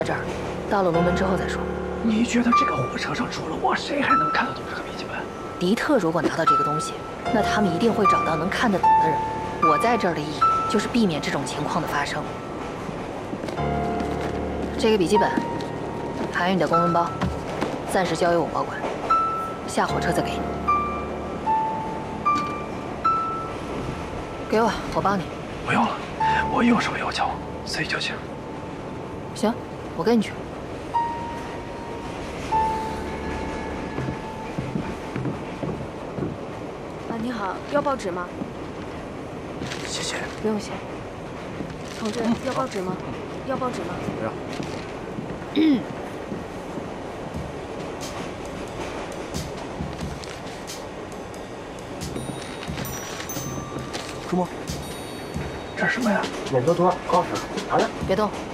这儿，到了龙门之后再说。 你觉得这个火车上除了我，谁还能看得懂这个笔记本？ 迪特如果拿到这个东西，那他们一定会找到能看得懂的人。我在这儿的意义就是避免这种情况的发生。这个笔记本，还有你的公文包，暂时交由我保管，下火车再给你。给我，我帮你。 不用了，我有什么要求随就行。 行，我跟你去。 你好，要报纸吗？ 谢谢。 不用谢。 同志，要报纸吗？要报纸吗？ 不要。 什么？ 这是什么呀？ 免责图案，告示，查查。 别动。